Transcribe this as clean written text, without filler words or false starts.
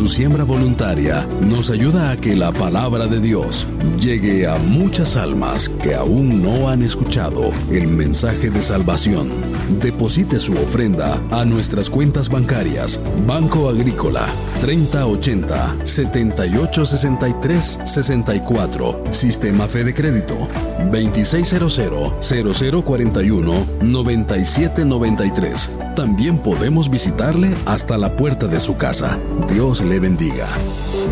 siembra voluntaria nos ayuda a que la palabra de Dios llegue a muchas almas que aún no han escuchado el mensaje de salvación. Deposite su ofrenda a nuestras cuentas bancarias: Banco Agrícola 3080-7863-64, Sistema Fede Crédito 2600-0041-9793. También podemos visitarle hasta la puerta de su casa. Dios le bendiga.